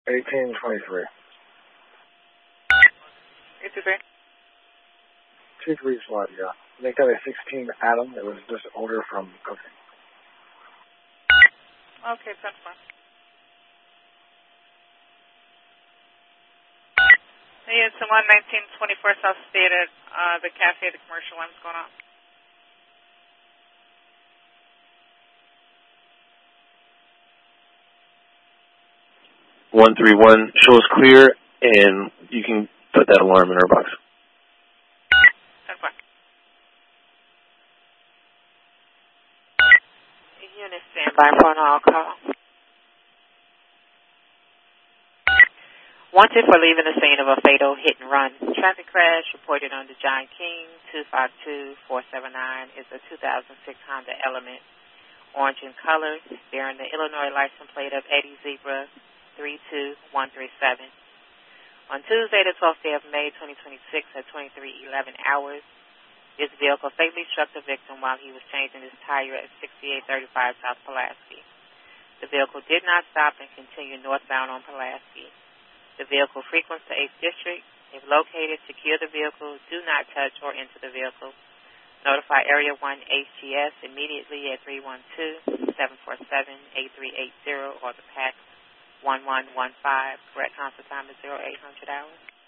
1823. 823? 23 slot, yeah. They got a 16 Atom. It was just an order from cooking. Okay, 10-4. Hey, it's the 11924 South State at the cafe, the commercial line's going on. (131) shows clear, and you can put that alarm in our box. 10-4. Unit standby for an all call. Wanted for leaving the scene of a fatal hit-and-run traffic crash reported under John King, 252-479, is a 2006 Honda Element, orange in color, bearing the Illinois license plate of Eddie Zebra 32137. On Tuesday, the 12th day of May, 2026, at 23:11 hours, this vehicle fatally struck the victim while he was changing his tire at 6835 South Pulaski. The vehicle did not stop and continued northbound on Pulaski. The vehicle frequents the 8th District. If located, secure the vehicle. Do not touch or enter the vehicle. Notify Area 1 HGS immediately at 312-747-8380 or the PAX 1115. Correct constant time is 0800 hours.